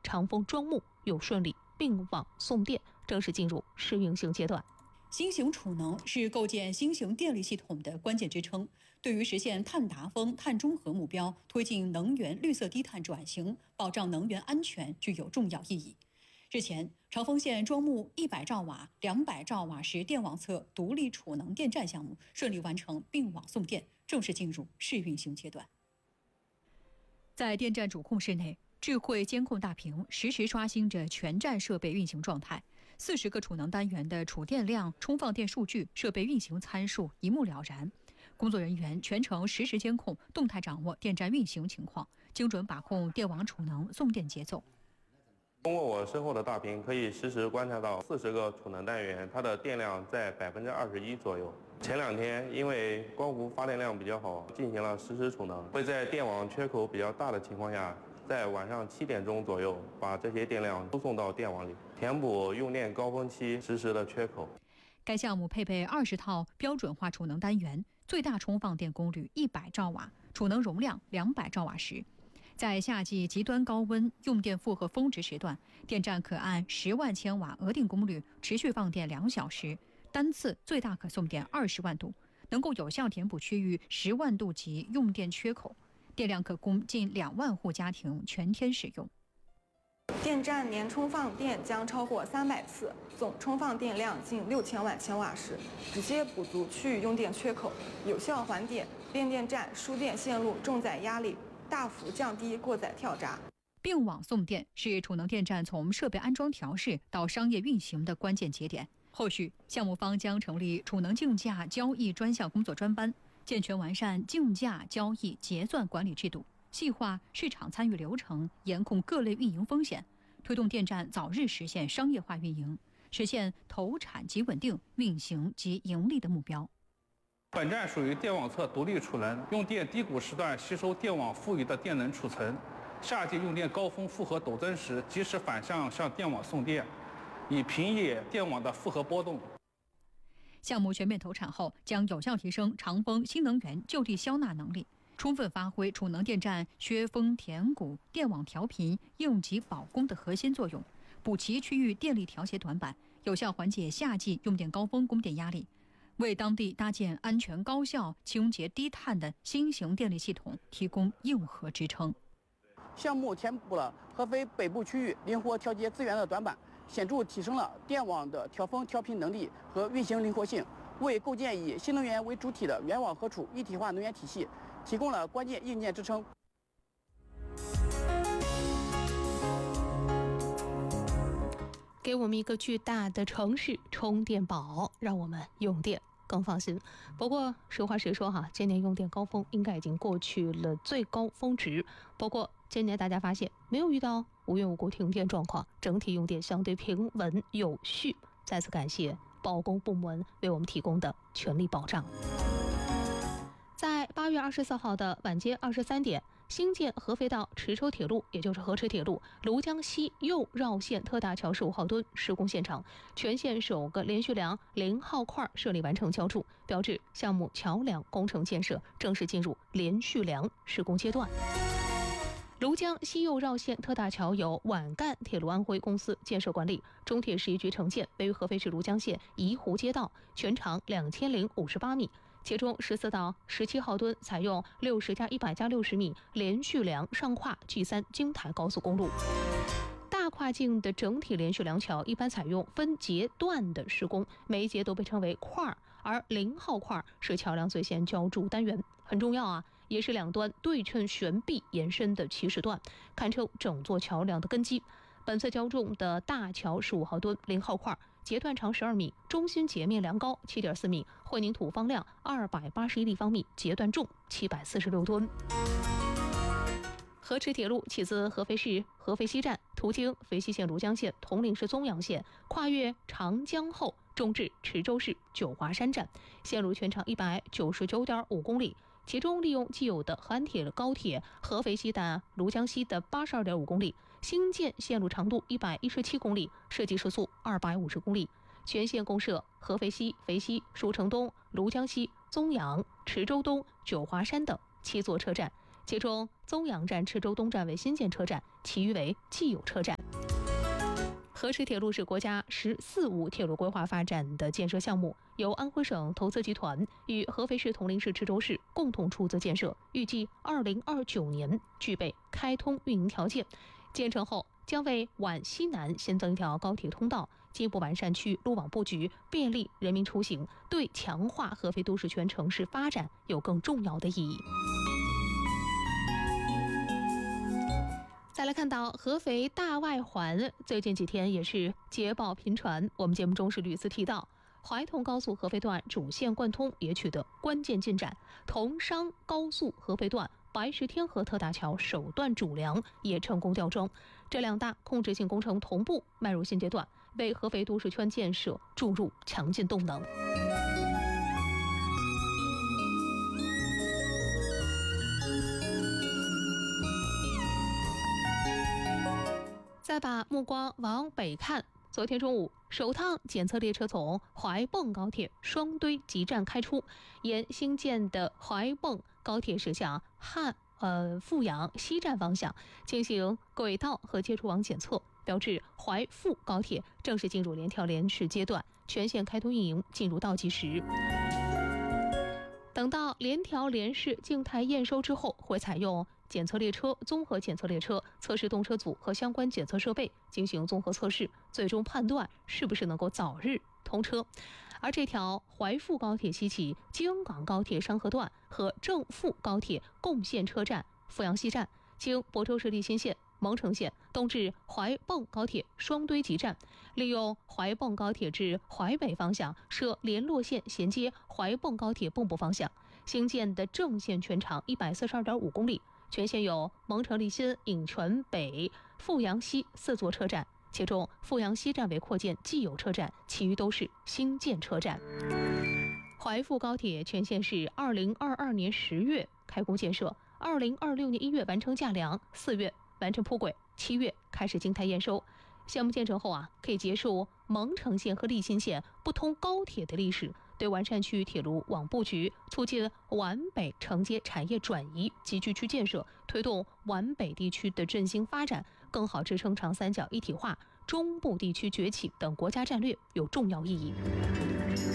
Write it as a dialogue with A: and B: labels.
A: 长丰庄木又顺利并网送电，正式进入试运行阶段。
B: 新型储能是构建新型电力系统的关键支撑，对于实现碳达峰、碳中和目标、推进能源绿色低碳转型、保障能源安全具有重要意义。日前，长丰县庄木100兆瓦、200兆瓦时电网侧独立储能电站项目顺利完成并网送电，正式进入试运行阶段。
C: 在电站主控室内，智慧监控大屏实时刷新着全站设备运行状态，40个储能单元的储电量、充放电数据、设备运行参数一目了然。工作人员全程实时监控，动态掌握电站运行情况，精准把控电网储能送电节奏。
D: 通过我身后的大屏，可以实时观察到40个储能单元，它的电量在21%左右。前2天因为光伏发电量比较好，进行了实时储能，会在电网缺口比较大的情况下，在晚上7点钟左右把这些电量输送到电网里，填补用电高峰期实时的缺口。
C: 该项目配备20套标准化储能单元，最大充放电功率100兆瓦，储能容量200兆瓦时。在夏季极端高温、用电负荷峰值时段，电站可按10万千瓦额定功率持续放电2小时，单次最大可送电20万度，能够有效填补区域10万度级用电缺口，电量可供近2万户家庭全天使用。
E: 电站年充放电将超过300次，总充放电量近6000万千瓦时，直接补足区域用电缺口，有效缓解变电站输电线路重载压力，大幅降低过载跳闸。
C: 并网送电是储能电站从设备安装调试到商业运行的关键节点。后续项目方将成立储能竞价交易专项工作专班，健全完善竞价交易结算管理制度，细化市场参与流程，严控各类运营风险，推动电站早日实现商业化运营，实现投产及稳定、运行及盈利的目标。
F: 本站属于电网侧独立储能，用电低谷时段吸收电网富余的电能储存，夏季用电高峰负荷陡增时及时反向向电网送电，以平抑电网的负荷波动。
C: 项目全面投产后，将有效提升长丰新能源就地消纳能力，充分发挥储能电站削峰填谷、电网调频、应急保供的核心作用，补齐区域电力调节短板，有效缓解夏季用电高峰供电压力，为当地搭建安全高效、清洁低碳的新型电力系统提供硬核支撑。
G: 项目填补了合肥北部区域灵活调节资源的短板，显著提升了电网的调峰调频能力和运行灵活性，为构建以新能源为主体的原网合储一体化能源体系提供了关键硬件支撑。
A: 给我们一个巨大的城市充电宝，让我们用电更放心。不过实话实说哈，今年用电高峰应该已经过去了最高峰值。不过今年大家发现没有遇到无缘无故停电状况，整体用电相对平稳有序。再次感谢保供部门为我们提供的全力保障。在8月24号的晚间23点，新建合肥到池州铁路，也就是合池铁路庐江西右绕线特大桥15号墩施工现场，全线首个连续梁0号块顺利完成浇筑，标志项目桥梁工程建设正式进入连续梁施工阶段。庐江西右绕线特大桥由皖赣铁路安徽公司建设管理，中铁十一局承建，位于合肥市庐江县宜湖街道，全长2058米。其中14到17号墩采用60+100+60米连续梁上跨 G3 京台高速公路。大跨境的整体连续梁桥一般采用分节段的施工，每一节都被称为块，而0号块是桥梁最先浇筑单元，很重要啊，也是两端对称悬臂延伸的起始段，堪称整座桥梁的根基。本次浇筑的大桥15号墩0号块，节段长12米，中心截面梁高7.4米，混凝土方量281立方米，节段重746吨。合池铁路起自合肥市合肥西站，途经肥西县庐江县、铜陵市枞阳县，跨越长江后终至池州市九华山站，线路全长199.5公里。其中利用既有的汉铁高铁合肥西到庐江西的82.5公里，新建线路长度117公里，设计时速250公里。全线共设合肥西、肥西、蜀城东、庐江西、枞阳、池州东、九华山等7座车站，其中枞阳站、池州东站为新建车站，其余为既有车站。 河池铁路是国家“十四五”铁路规划发展的建设项目，由安徽省投资集团与合肥市、铜陵市、池州市共同出资建设，预计2029年具备开通运营条件。建成后将为皖西南新增一条高铁通道，进一步完善区域路网布局，便利人民出行，对强化合肥都市圈城市发展有更重要的意义。再来看到合肥大外环，最近几天也是捷报频传。我们节目中是屡次提到，怀通高速合肥段主线贯通也取得关键进展，同商高速合肥段白石天河特大桥首段主梁也成功吊装，这两大控制性工程同步迈入新阶段，为合肥都市圈建设注入强劲动能。再把目光往北看，昨天中午，首趟检测列车从怀蚌高铁双堆集站开出，沿新建的怀蚌高铁驶向阜阳西站方向进行轨道和接触网检测，标志怀阜高铁正式进入联调联试阶段，全线开通运营进入倒计时。等到联调联试静态验收之后，会采用检测列车、综合检测列车、测试动车组和相关检测设备进行综合测试，最终判断是不是能够早日通车。而这条怀阜高铁西起京港高铁商河段和正阜高铁共线车站阜阳西站，经亳州市立新线、蒙城线东至怀蚌高铁双堆集站，利用怀蚌高铁至淮北方向设联络线衔接怀蚌高铁蚌埠方向。新建的正线全长142.5公里，全线有蒙城立新、颍泉北、阜阳西4座车站，其中阜阳西站为扩建既有车站，其余都是新建车站。怀阜高铁全线是2022年10月开工建设，2026年1月完成架梁，4月完成铺轨，7月开始静态验收。项目建成后可以结束蒙城线和立新线不通高铁的历史，对完善区域铁路网布局，促进皖北承接产业转移及聚区建设，推动皖北地区的振兴发展，更好支撑长三角一体化、中部地区崛起等国家战略有重要意义。